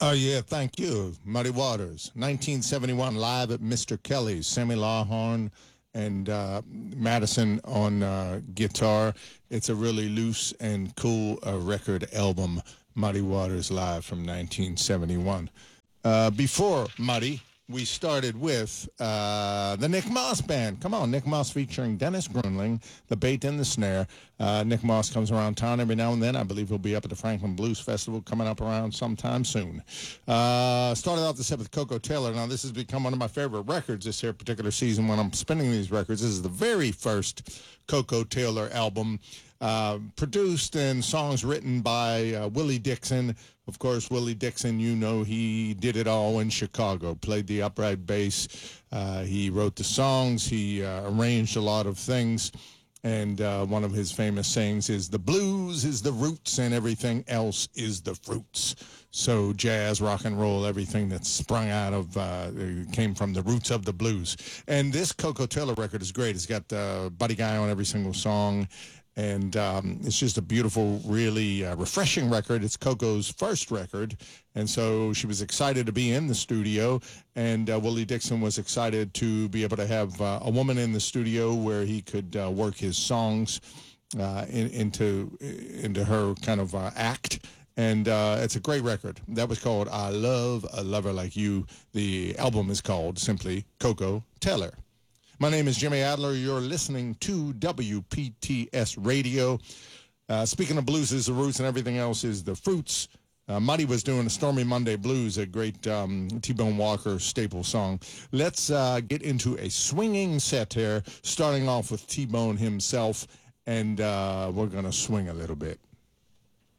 Oh, yeah, thank you. Muddy Waters, 1971, live at Mr. Kelly's. Sammy Lawhorn and Madison on guitar. It's a really loose and cool record album, Muddy Waters Live from 1971. Before Muddy, we started with the Nick Moss Band. Come on, Nick Moss featuring Dennis Grunling, the bait and the snare. Nick Moss comes around town every now and then. I believe he'll be up at the Franklin Blues Festival coming up around sometime soon. Started out the set with Koko Taylor. Now, this has become one of my favorite records this here particular season when I'm spinning these records. This is the very first Koko Taylor album. Produced and songs written by Willie Dixon. Of course, Willie Dixon, you know, he did it all in Chicago, played the upright bass. He wrote the songs. He arranged a lot of things. And one of his famous sayings is, the blues is the roots and everything else is the fruits. So jazz, rock and roll, everything that sprung out of, came from the roots of the blues. And this Koko Taylor record is great. It's got Buddy Guy on every single song. And it's just a beautiful, really refreshing record. It's Koko's first record, and so she was excited to be in the studio, and Willie Dixon was excited to be able to have a woman in the studio where he could work his songs into her kind of act. And it's a great record. That was called I Love a Lover Like You. The album is called simply Koko Taylor. My name is Jimmy Adler. You're listening to WPTS Radio. Speaking of blues is the roots and everything else is the fruits. Muddy was doing a Stormy Monday Blues, a great T-Bone Walker staple song. Let's get into a swinging set here, starting off with T-Bone himself, and we're going to swing a little bit.